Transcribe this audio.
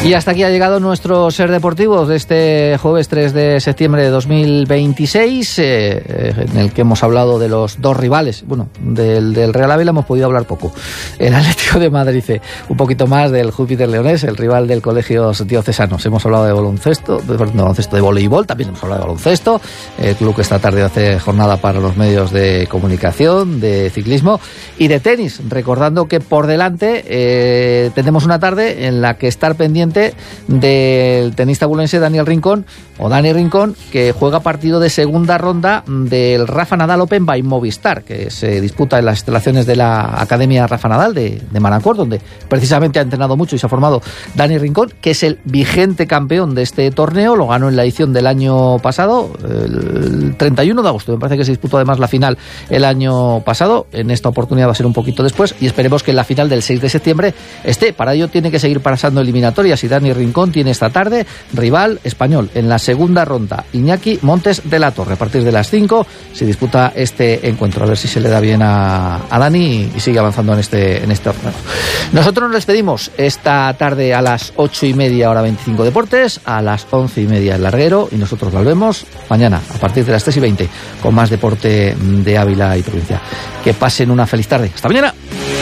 Y hasta aquí ha llegado nuestro Ser Deportivos de este jueves 3 de septiembre de 2026, en el que hemos hablado de los dos rivales. Bueno, del Real Ávila hemos podido hablar poco. El Atlético de Madrid, un poquito más del Júpiter Leonés, el rival del Colegios Diocesanos. Hemos hablado de baloncesto, de voleibol, también hemos hablado de baloncesto. El club que esta tarde hace jornada para los medios de comunicación, de ciclismo y de tenis. Recordando que por delante tenemos una tarde en la que estar pendiente del tenista bulense Dani Rincón, que juega partido de segunda ronda del Rafa Nadal Open by Movistar, que se disputa en las instalaciones de la Academia Rafa Nadal de Manacor, donde precisamente ha entrenado mucho y se ha formado Dani Rincón, que es el vigente campeón de este torneo. Lo ganó en la edición del año pasado, el 31 de agosto. Me parece que se disputó además la final el año pasado. En esta oportunidad va a ser un poquito después y esperemos que en la final del 6 de septiembre esté. Para ello tiene que seguir pasando eliminatorias y Dani Rincón tiene esta tarde rival español en la segunda ronda, Iñaki Montes de la Torre. A partir de las 5 se disputa este encuentro, a ver si se le da bien a Dani y sigue avanzando en este torneo. Nosotros nos despedimos esta tarde a las 8:30 hora 25 Deportes, a las 11:30 el Larguero, y nosotros volvemos mañana a partir de las 3:20 con más deporte de Ávila y provincia. Que pasen una feliz tarde. ¡Hasta mañana!